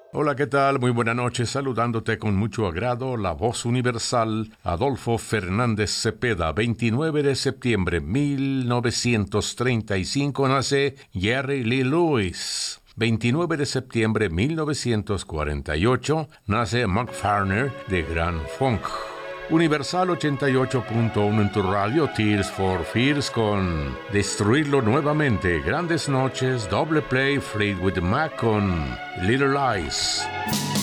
Hola, ¿qué tal? Muy buena noche. Saludándote con mucho agrado, la voz universal, Adolfo Fernández Cepeda. 29 de septiembre 1935 nace Jerry Lee Lewis. 29 de septiembre 1948 nace Mark Farner de Grand Funk. Universal 88.1 en tu radio, Tears for Fears con Destruirlo Nuevamente, Grandes Noches, Doble Play, Fleetwood Mac con Little Lies.